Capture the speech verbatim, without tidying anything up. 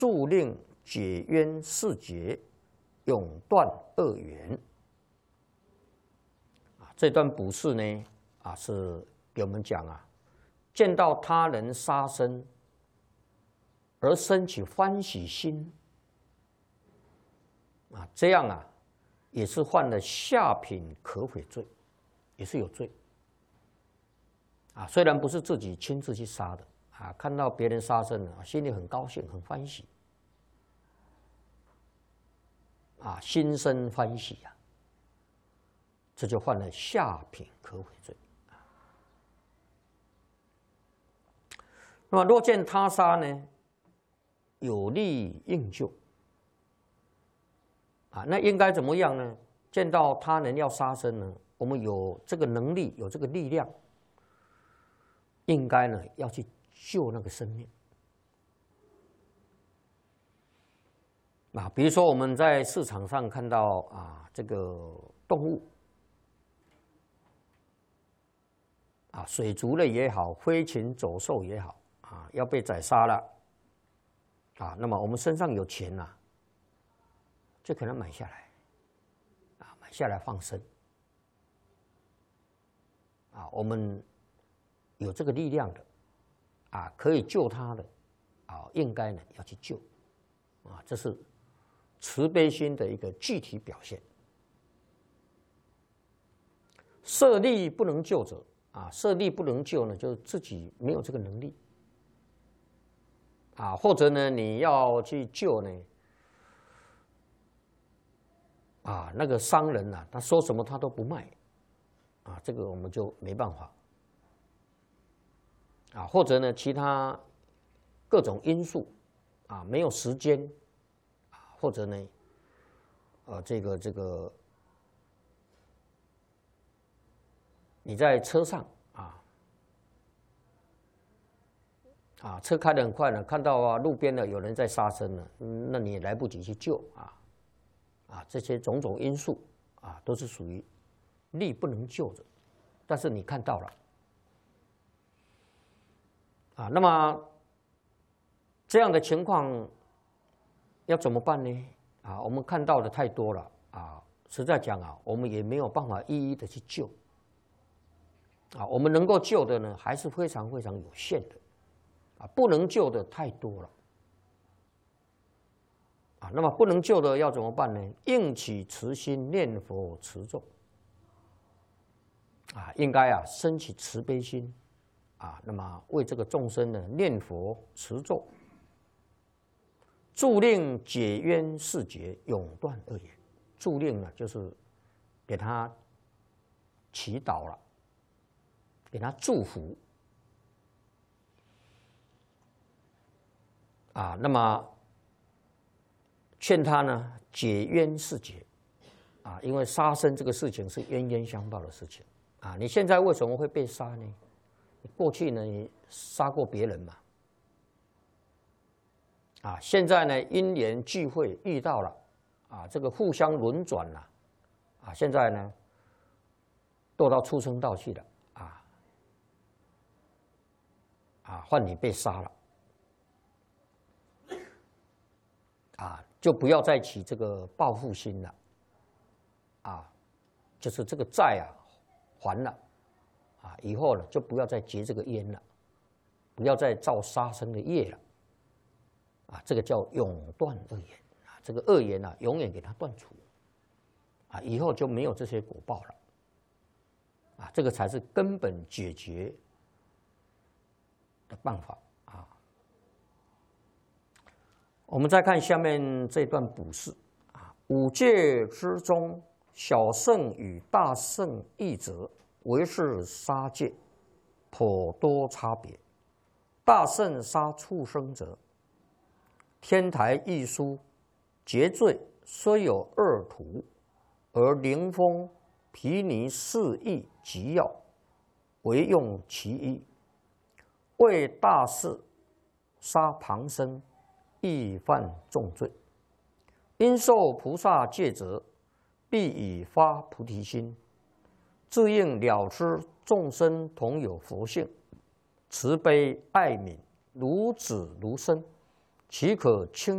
助令解冤释结，永断恶缘。啊，这段卜筮呢，啊是给我们讲啊，见到他人杀生而生起欢喜心，啊，这样啊，也是犯了下品可悔罪，也是有罪。啊，虽然不是自己亲自去杀的，啊，看到别人杀生了，心里很高兴，很欢喜，啊，心生欢喜啊，这就犯了下品可悔罪。那么若见他杀呢，有利应救，啊，那应该怎么样呢？见到他人要杀生呢，我们有这个能力，有这个力量，应该呢要去救那个生命。啊，比如说我们在市场上看到啊，这个动物，啊，水族类也好，飞禽走兽也好，啊，要被宰杀了，啊，那么我们身上有钱呐、啊，就可能买下来，啊，买下来放生，啊，我们有这个力量的，啊，可以救他的，啊，应该呢要去救，啊，这是慈悲心的一个具体表现。设力不能救者，啊，设力不能救呢，就是自己没有这个能力，啊，或者呢你要去救呢，啊，那个商人呐、啊，他说什么他都不卖，啊，这个我们就没办法，啊，或者呢其他各种因素，啊，没有时间，啊，或者呢，呃，这个这个你在车上啊，啊，车开得很快呢，看到啊路边呢有人在杀生了，那你也来不及去救啊。啊，这些种种因素啊，都是属于力不能救的，但是你看到了，啊，那么这样的情况要怎么办呢？啊，我们看到的太多了啊，实在讲啊，我们也没有办法一一的去救，啊，我们能够救的呢，还是非常非常有限的，啊，不能救的太多了。啊，那么不能救的要怎么办呢？应起慈心念佛持咒，啊，应该啊升起慈悲心，啊，那么为这个众生呢念佛持咒，助令解冤释结，永断恶缘。助令呢就是给他祈祷了，给他祝福，啊，那么劝他呢解冤释结，啊，因为杀生这个事情是冤冤相报的事情，啊，你现在为什么会被杀呢？你过去呢你杀过别人嘛，啊，现在呢因缘聚会遇到了，啊，这个互相轮转了，啊，现在呢堕到畜生道去了，啊，啊，换你被杀了。啊，就不要再起这个报复心了，啊，就是这个债啊还了，啊，以后呢就不要再结这个冤了，不要再造杀生的业了，啊，这个叫永断恶缘啊，这个恶缘啊永远给它断除，啊，以后就没有这些果报了，啊，这个才是根本解决的办法。我们再看下面这段卜筮啊，五戒之中，小圣与大圣异则，唯是杀戒，颇多差别。大圣杀畜生者，天台一书结罪，虽有二途，而灵风、毗尼四义极要，唯用其一。为大士杀旁生，亦犯重罪，因受菩萨戒者，必以发菩提心，自应了知众生同有佛性，慈悲爱悯，如子如身，岂可轻